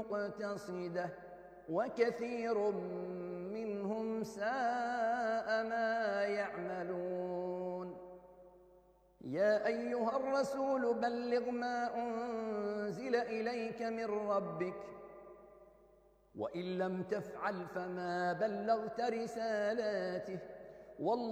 مقتصدة وكثير منهم ساء ما يعملون. يا أيها الرسول بلغ ما أنزل إليك من ربك وإن لم تفعل فما بلغت رسالاته والله